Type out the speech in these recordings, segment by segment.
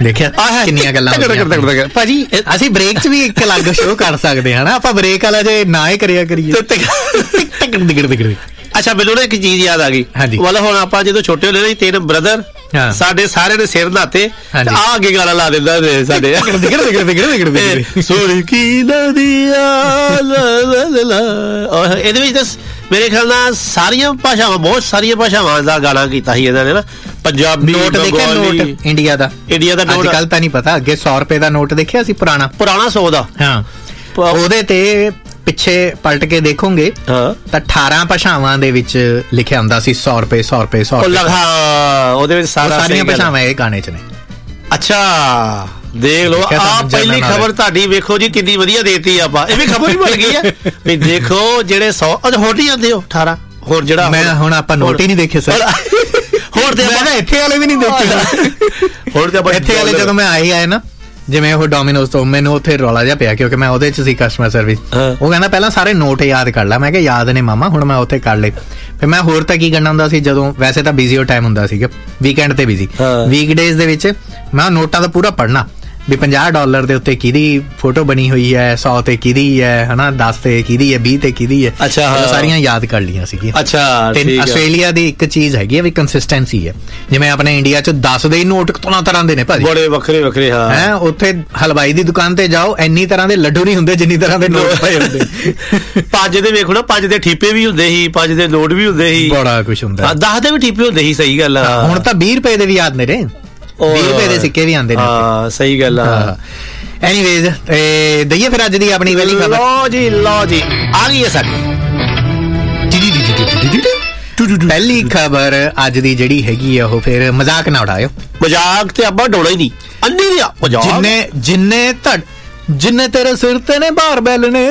ਦੇਖਿਆ ਕਿੰਨੀਆਂ ਗੱਲਾਂ ਭਾਜੀ। ਅਸੀਂ ਬ੍ਰੇਕ 'ਚ ਵੀ ਇੱਕ ਅਲੱਗ ਸ਼ੋਅ ਕਰ ਸਕਦੇ ਹਾਂ ਨਾ, ਆਪਾਂ ਬ੍ਰੇਕ ਵਾਲਾ ਜੇ ਨਾ ਹੀ ਕਰਿਆ ਕਰੀਏ। ਅੱਛਾ, ਮੈਨੂੰ ਨਾ ਇੱਕ ਚੀਜ਼ ਯਾਦ ਆ ਗਈ। ਮਤਲਬ ਹੁਣ ਆਪਾਂ ਜਦੋਂ ਛੋਟੇ ਹੁੰਦੇ ਨਾ, 3 ਬ੍ਰਦਰ, ਸਾਡੇ ਸਾਰਿਆਂ ਦੇ ਸਿਰ ਨਹਾਤੇ, ਆ ਅੱਗੇ ਗਾਣਾ ਲਾ ਦਿੰਦਾ ਸਾਡੇ ਸੋਹਣੀ ਕੀ ਨਦੀਆਂ। ਇਹਦੇ ਵਿੱਚ ਤਾਂ ਮੇਰੇ ਖਿਆਲ ਨਾਲ ਸਾਰੀਆਂ ਭਾਸ਼ਾਵਾਂ, ਬਹੁਤ ਸਾਰੀਆਂ ਭਾਸ਼ਾਵਾਂ ਦਾ ਗਾਣਾ ਕੀਤਾ ਸੀ ਇਹਨਾਂ ਨੇ ਨਾ। ਪੰਜਾਬੀ ਨੋਟ ਦੇਖਿਆ, ਨੋਟ ਇੰਡੀਆ ਦਾ ਨੋਟ ਅੱਜ ਕੱਲ ਤਾਂ ਨਹੀਂ ਪਤਾ, ਅੱਗੇ 100 ਰੁਪਏ ਦਾ ਨੋਟ ਦੇਖਿਆ ਸੀ, ਪੁਰਾਣਾ 100 ਦਾ। ਹਾਂ, ਉਹਦੇ ਤੇ ਪਿੱਛੇ ਪਲਟ ਕੇ ਦੇਖੋਗੇ ਤਾਂ 18 ਭਾਸ਼ਾਵਾਂ ਦੇ ਵਿੱਚ ਲਿਖਿਆ ਹੁੰਦਾ ਸੀ 100 ਰੁਪਏ 100 ਰੁਪਏ 100 ਰੁਪਏ। ਉਹਦੇ ਵਿੱਚ ਸਾਰੀਆਂ ਭਾਸ਼ਾਵਾਂ ਇਹ ਗਾਣੇ 'ਚ ਨੇ। ਅੱਛਾ, ਦੇਖ ਲਓ, ਆ ਪਹਿਲੀ ਖਬਰ ਤੁਹਾਡੀ ਵੇਖੋ ਜੀ, ਕਿੰਨੀ ਵਧੀਆ ਦੇਤੀ ਆਪਾਂ। ਇਹ ਵੀ ਖਬਰ ਹੀ ਬਣ ਗਈ ਹੈ ਵੀ ਦੇਖੋ ਜਿਹੜੇ 100 ਹੋਰ ਨਹੀਂ ਜਾਂਦੇ, ਉਹ 18 ਹੋਰ ਜਿਹੜਾ ਹੁਣ ਆਪਾਂ ਨੋਟ ਹੀ ਨਹੀਂ ਦੇਖੇ ਸਰ। ਹੋਰ ਤੇ ਆਪਾਂ ਇੱਥੇ ਵਾਲੇ ਵੀ ਨਹੀਂ ਦੇਖੇ। ਹੋਰ ਤੇ ਆਪਾਂ ਇੱਥੇ ਵਾਲੇ ਜਦੋਂ ਮੈਂ ਆਏ ਨਾ, ਜਿਵੇਂ ਉਹ ਡੋਮੀਨੋਜ਼ ਤੋਂ, ਮੈਨੂੰ ਉੱਥੇ ਰੌਲਾ ਜਿਹਾ ਪਿਆ ਕਿਉਂਕਿ ਮੈਂ ਉਹਦੇ 'ਚ ਸੀ ਕਸਟਮਰ ਸਰਵਿਸ। ਉਹ ਕਹਿੰਦਾ ਪਹਿਲਾਂ ਸਾਰੇ ਨੋਟ ਯਾਦ ਕਰ ਲੈ। ਮੈਂ ਕਿਹਾ ਯਾਦ ਨੇ ਮਾਮਾ, ਹੁਣ ਮੈਂ ਉੱਥੇ ਕਰ ਲਏ। ਫਿਰ ਮੈਂ ਹੋਰ ਤਾਂ ਕੀ ਕਰਨਾ ਹੁੰਦਾ ਸੀ, ਜਦੋਂ ਵੈਸੇ ਤਾਂ ਬਿਜ਼ੀ ਉਹ ਟਾਈਮ ਹੁੰਦਾ ਸੀਗਾ, ਵੀਕਐਂਡ ਤੇ ਬਿਜ਼ੀ, ਵੀਕਡੇਜ਼ ਦੇ ਵਿੱਚ ਮੈਂ ਨੋਟਾਂ ਦਾ ਪੂਰਾ ਪੜ੍ਹਨਾ ਵੀ $50 ਦੇ ਉੱਤੇ ਕਿਹਦੀ ਫੋਟੋ ਬਣੀ ਹੋਈ ਹੈ, 100 ਤੇ ਕਿਹਦੀ ਹੈ, ਹਨਾ, 10 ਤੇ ਕਿਹਦੀ ਹੈ, 20 ਤੇ ਕਿਹਦੀ ਹੈ। ਅੱਛਾ, ਸਾਰੀਆਂ ਯਾਦ ਕਰ ਲਈਆਂ ਸੀਗੀਆਂ। ਅੱਛਾ, ਤੇ ਆਸਟ੍ਰੇਲੀਆ ਦੀ ਇੱਕ ਚੀਜ਼ ਹੈਗੀ ਆ ਵੀ ਕੰਸਿਸਟੈਂਸੀ ਹੈ। ਜਿਵੇਂ ਆਪਣੇ ਇੰਡੀਆ 'ਚ 10 ਦੇ ਹੀ ਨੋਟ ਤਰ੍ਹਾਂ ਦੇ ਨੇ ਭਾਜੀ, ਬੜੇ ਵੱਖਰੇ ਵੱਖਰੇ। ਹਾਂ, ਉੱਥੇ ਹਲਵਾਈ ਦੀ ਦੁਕਾਨ ਤੇ ਜਾਓ, ਇੰਨੀ ਤਰ੍ਹਾਂ ਦੇ ਲੱਡੂ ਨਹੀਂ ਹੁੰਦੇ ਜਿੰਨੀ ਤਰ੍ਹਾਂ ਦੇ ਨੋਟ ਪਏ ਹੁੰਦੇ। 5 ਦੇ ਵੇਖੋ ਨਾ, 5 ਦੇ ਠੀਪੇ ਵੀ ਹੁੰਦੇ ਸੀ, 5 ਦੇ ਨੋਟ ਵੀ ਹੁੰਦੇ ਸੀ, ਬੜਾ ਕੁਛ ਹੁੰਦਾ। 10 ਦੇ ਵੀ ਠੀਪੇ ਹੁੰਦੇ ਸੀ, ਸਹੀ ਗੱਲ ਆ। ਹੁਣ ਤਾਂ 20 ਰੁਪਏ ਦੇ ਵੀ ਯਾਦ ਨੇ ਰੇ, 20 ਰੁਪਏ ਦੇ ਸਿੱਕੇ ਵੀ ਆਉਂਦੇ ਨੇ। ਹਾਂ, ਸਹੀ ਗੱਲ ਆ। ਐਨੀਵੇਜ਼, ਦਈਏ ਫਿਰ ਅੱਜ ਦੀ ਆਪਣੀ ਪਹਿਲੀ ਖਬਰ। ਲਓ ਜੀ, ਆ ਗਈ ਹੈ ਸਾਡੀ ਪਹਿਲੀ ਖਬਰ ਅੱਜ ਦੀ ਜਿਹੜੀ ਹੈਗੀ ਆ, ਉਹ ਫਿਰ ਮਜ਼ਾਕ ਨਾ ਉਡਾਇਓ। ਮਜ਼ਾਕ ਤੇ ਆਪਾਂ ਡੋਣਾ ਹੀ ਨਹੀਂ, ਅੰਨੀ ਨਹੀਂ ਮਜ਼ਾਕ। ਜਿੰਨੇ ਤੇਰੇ ਸਿਰ ਤੇ ਨੇ ਬਾਹਰ ਬੈਲਣੇ,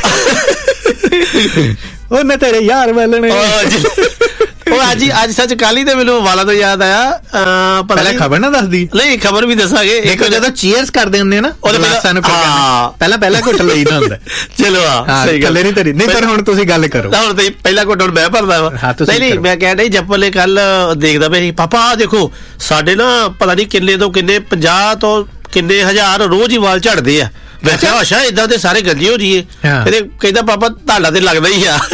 ਉਹਨੇ ਤੇਰੇ ਯਾਰ ਬੈਲਣੇ। ਉਹ ਅੱਜ ਸੱਚ ਕਾਲੀ ਤੇ ਮੈਨੂੰ ਵਾਲਾ ਤੋਂ ਯਾਦ ਆਇਆ, ਪਹਿਲਾਂ ਖਬਰ ਨਾ ਦੱਸਦੀ। ਨਹੀਂ, ਖਬਰ ਵੀ ਦੱਸਾਂਗੇ। ਦੇਖੋ, ਜਦੋਂ ਚੀਅਰਸ ਕਰਦੇ ਹੁੰਦੇ ਆ ਨਾ, ਪਹਿਲਾਂ ਘੁੱਟ ਲਈਦਾ ਹੁੰਦਾ। ਚਲੋ ਸਹੀ ਗੱਲ ਨਹੀਂ ਤੇਰੀ, ਨਹੀਂ ਪਰ ਹੁਣ ਤੁਸੀਂ ਗੱਲ ਕਰੋ। ਹੁਣ ਤੇ ਪਹਿਲਾਂ ਘੁੱਟ ਮੈਂ ਭਰਦਾ ਵਾ। ਨਹੀਂ, ਮੈਂ ਕਹਿ ਰਹੀ ਜੱਪਲ ਨੇ ਕੱਲ ਦੇਖਦਾ ਪਿਆ ਸੀ, ਪਾਪਾ ਆ ਦੇਖੋ ਸਾਡੇ ਨਾ ਪਤਾ ਨਹੀਂ ਕਿੰਨੇ ਤੋਂ ਕਿੰਨੇ 50 ਤੋਂ ਕਿੰਨੇ ਹਜ਼ਾਰ ਰੋਜ਼ ਹੀ ਵਾਲ ਝੜਦੇ ਆ। ਮੈਂ ਕਿਹਾ ਅੱਛਾ, ਏਦਾਂ ਤੇ ਸਾਰੇ ਗੰਜੇ ਹੋ ਜੀਏ। ਕਹਿੰਦਾ ਪਾਪਾ ਤੁਹਾਡਾ ਤੇ ਲੱਗਦਾ ਹੀ ਆ।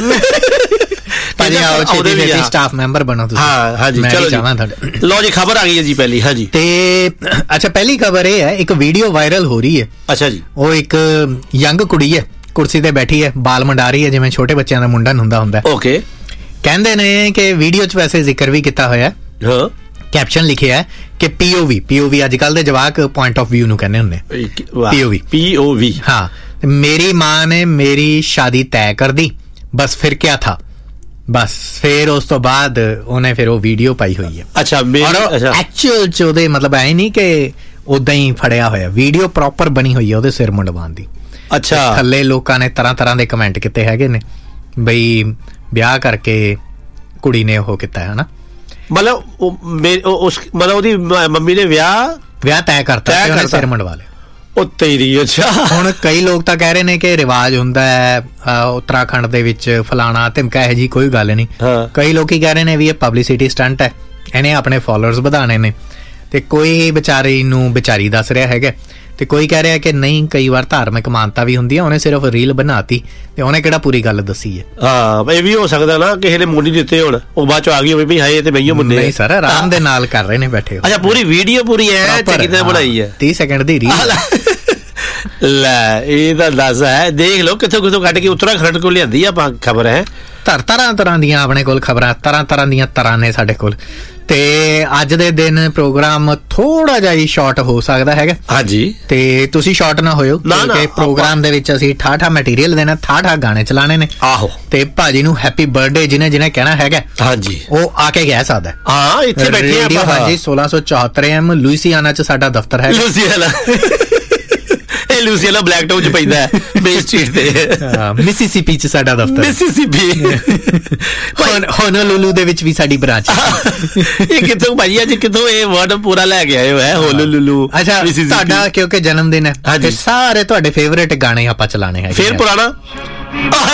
ਸਟਾਫ ਮੈਂਬਰ ਬਣੋ ਤੁਸੀਂ। ਹਾਂ, ਹਾਂਜੀ, ਚਲੋ ਜੀ। ਲਓ ਜੀ, ਖਬਰ ਆ ਗਈ ਹੈ ਜੀ ਪਹਿਲੀ। ਹਾਂਜੀ, ਤੇ ਅੱਛਾ, ਪਹਿਲੀ ਖਬਰ ਇਹ ਹੈ, ਇੱਕ ਵੀਡੀਓ ਵਾਇਰਲ ਹੋ ਰਹੀ ਹੈ। ਅੱਛਾ ਜੀ। ਉਹ ਇੱਕ ਯੰਗ ਕੁੜੀ ਹੈ, ਕੁਰਸੀ ਤੇ ਬੈਠੀ ਹੈ, ਬਾਲ ਮੰਡਾ ਰਹੀ ਹੈ, ਜਿਵੇਂ ਛੋਟੇ ਬੱਚਿਆਂ ਦਾ ਮੁੰਡਨ ਹੁੰਦਾ। ਓਕੇ। ਕਹਿੰਦੇ ਨੇ ਕਿ ਵੀਡੀਓ 'ਚ ਵੈਸੇ ਜ਼ਿਕਰ ਵੀ ਕੀਤਾ ਹੋਇਆ, ਕੈਪਸ਼ਨ ਲਿਖਿਆ ਹੈ ਕਿ POV ਅੱਜ ਕੱਲ ਦੇ ਜਵਾਕ ਪੁਆਇੰਟ ਆਫ ਵਿਊ ਨੂੰ ਕਹਿੰਦੇ ਹੁੰਦੇ। POV। ਹਾਂ, ਮੇਰੀ ਮਾਂ ਨੇ ਮੇਰੀ ਸ਼ਾਦੀ ਤੈਅ ਕਰ ਦੀ, ਬਸ ਫਿਰ ਕਿਆ ਥਾ। ਬਸ ਫਿਰ ਉਸ ਤੋਂ ਬਾਅਦ ਉਹਨੇ ਫਿਰ ਉਹ ਵੀਡੀਓ ਪਾਈ ਹੋਈ ਹੈ। ਅੱਛਾ, ਐਕਚੁਅਲ 'ਚ ਉਹਦੇ ਮਤਲਬ ਐ ਨਹੀਂ ਕਿ ਉਦਾਂ ਹੀ ਫੜਿਆ ਹੋਇਆ, ਵੀਡੀਓ ਪ੍ਰੋਪਰ ਬਣੀ ਹੋਈ ਹੈ ਉਹਦੇ ਸਿਰ ਮੁੰਡਵਾਉਣ ਦੀ। ਅੱਛਾ, ਥੱਲੇ ਲੋਕਾਂ ਨੇ ਤਰ੍ਹਾਂ ਦੇ ਕਮੈਂਟ ਕੀਤੇ ਹੈਗੇ ਨੇ ਬਈ ਵਿਆਹ ਕਰਕੇ ਕੁੜੀ ਨੇ ਉਹ ਕੀਤਾ ਹੈ ਨਾ, ਮਤਲਬ ਉਹਦੀ ਮੰਮੀ ਨੇ ਵਿਆਹ ਤੈਅ ਕਰਤਾ, ਸਿਰ ਮੁੰਡਵਾ ਲਿਆ। ਉਹ ਤੇਰੀ। ਅੱਛਾ, ਹੁਣ ਕਈ ਲੋਕ ਤਾਂ ਕਹਿ ਰਹੇ ਨੇ ਕਿ ਰਿਵਾਜ ਹੁੰਦਾ ਹੈ ਉੱਤਰਾਖੰਡ ਦੇ ਵਿੱਚ ਫਲਾਣਾ ਧਮਕਾ, ਇਹੋ ਜੀ ਕੋਈ ਗੱਲ ਨਹੀਂ। ਕਈ ਲੋਕੀ ਕਹਿ ਰਹੇ ਨੇ ਵੀ ਇਹ ਪਬਲਿਸਿਟੀ ਸਟੰਟ ਹੈ, ਇਹਨੇ ਆਪਣੇ ਫੋਲੋਅਰਸ ਵਧਾਣੇ ਨੇ, ਤੇ ਕੋਈ ਵਿਚਾਰੀ ਦੱਸ ਰਿਹਾ ਹੈਗਾ, ਤੇ ਕੋਈ ਕਹਿ ਰਿਹਾ ਕਿ ਨਹੀਂ, ਕਈ ਵਾਰ ਧਾਰਮਿਕ ਮਾਨਤਾ ਵੀ ਹੁੰਦੀ ਹੈ, ਉਹਨੇ ਸਿਰਫ ਰੀਲ ਬਣਾਤੀ ਤੇ ਉਹਨੇ ਕਿਹੜਾ ਪੂਰੀ ਗੱਲ ਦੱਸੀ ਹੈ। ਹਾਂ, ਇਹ ਵੀ ਹੋ ਸਕਦਾ ਨਾ, ਕਿਸੇ ਨੇ ਮੁੰਡੀ ਦਿੱਤੇ ਹੁਣ, ਉਹ ਬਾਅਦ ਚ ਆ ਗਈ ਹੋਵੇ ਵੀ ਹਾਏ ਤੇ ਬਈਓ ਮੁੰਡੇ। ਨਹੀਂ ਸਰ, ਆਰਾਮ ਦੇ ਨਾਲ ਕਰ ਰਹੇ ਨੇ ਬੈਠੇ। ਅੱਛਾ, ਪੂਰੀ ਵੀਡੀਓ ਪੂਰੀ ਐ ਚੰਗੀ ਤਰ੍ਹਾਂ ਬਣਾਈ ਹੈ, 30 ਸੈਕਿੰਡ ਦੀ ਰੀਲ। ਲੈ, ਇਹ ਤਾਂ ਦੱਸ ਹੈ, ਦੇਖ ਲਓ ਕਿੱਥੋਂ ਕੱਢ ਕੇ ਉੱਤਰਾਖੰਡ ਕੋਲ ਲਿਆਂਦੀ ਆਪਾਂ ਖਬਰ ਹੈ। ਤਰ੍ਹਾਂ ਦੀਆਂ ਆਪਣੇ ਕੋਲ ਖਬਰਾਂ, ਤਰ੍ਹਾਂ ਦੀਆਂ ਤਰ੍ਹਾਂ ਨੇ ਸਾਡੇ ਕੋਲ। ਤੇ ਅੱਜ ਦੇ ਦਿਨ ਪ੍ਰੋਗਰਾਮ ਥੋੜਾ ਜਿਹਾ ਹੀ ਸ਼ਾਰਟ ਹੋ ਸਕਦਾ ਹੈਗਾ। ਹਾਂਜੀ, ਤੇ ਤੁਸੀਂ ਸ਼ਾਰਟ ਨਾ ਹੋਇਓ, ਕਿਉਂਕਿ ਪ੍ਰੋਗਰਾਮ ਦੇ ਵਿੱਚ ਅਸੀਂ ਠਾਠਾ ਮਟੀਰੀਅਲ ਦੇਣਾ, ਠਾਠਾ ਗਾਣੇ ਚਲਾਣੇ ਨੇ। ਆਹੋ, ਤੇ ਭਾਜੀ ਨੂੰ ਹੈਪੀ ਬਰਥਡੇ ਜਿਹਨੇ ਕਹਿਣਾ ਹੈਗਾ, ਹਾਂਜੀ, ਉਹ ਆ ਕੇ ਕਹਿ ਸਕਦਾ। ਹਾਂ, ਇੱਥੇ ਬੈਠੇ ਆਪਾਂ। ਹਾਂਜੀ, 1674 AM ਲੁਈਸਿਆਨਾ 'ਚ ਸਾਡਾ ਦਫ਼ਤਰ ਹੈ। ਲੂਸੀਆਨਾ ਬਲੈਕ ਟਾਊਨ 'ਚ ਪੈਂਦਾ ਹੈ, ਮੇਨ ਸਟਰੀਟ ਤੇ। ਮਿਸੀਸਿਪੀ 'ਚ ਸਾਡਾ ਦਫ਼ਤਰ। ਹੋਨੋਲੁਲੂ ਦੇ ਵਿੱਚ ਵੀ ਸਾਡੀ ਬ੍ਰਾਂਚ। ਇਹ ਕਿੱਥੋਂ ਭਾਜੀ, ਅੱਜ ਕਿੱਥੋਂ ਇਹ ਵਰਡ ਪੂਰਾ ਲੈ ਕੇ ਆਏ ਹੋ ਹੈ, ਹੋਨੋਲੁਲੂ? ਅੱਛਾ, ਤੁਹਾਡਾ ਕਿਉਂਕਿ ਜਨਮ ਦਿਨ ਹੈ, ਸਾਰੇ ਤੁਹਾਡੇ ਫੇਵਰੇਟ ਗਾਣੇ ਆਪਾਂ ਚਲਾਣੇ ਹੈ। ਫੇਰ ਪੁਰਾਣਾ